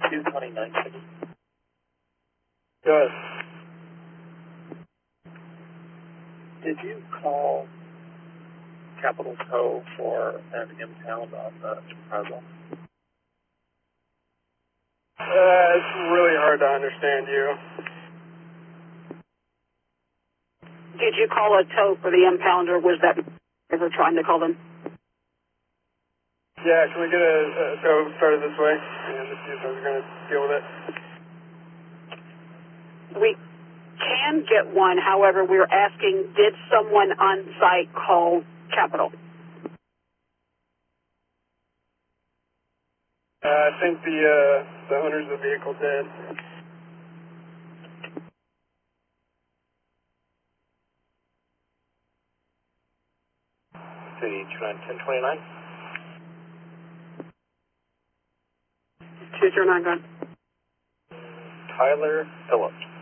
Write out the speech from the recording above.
229 City. Good. Did you call Capital Tow for an impound on the Impreza? It's really hard to understand you. Did you call a tow for the impound, or was that ever trying to call them? Yeah, can we get a tow started this way? And the CSOs are going to deal with it. We can get one, however, we're asking, did someone on site call Capital? I think the owners of the vehicle did. City 1029. 209, go ahead. Tyler Phillips.